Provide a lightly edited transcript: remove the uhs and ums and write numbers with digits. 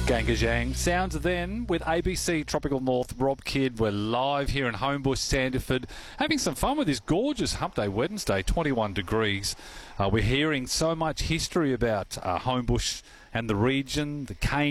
Gangajang. Sounds then with ABC Tropical North. Rob Kidd. We're live here in Homebush, Sanderford, having some fun with this gorgeous Hump Day Wednesday, 21 degrees. We're hearing so much history about Homebush and the region, the cane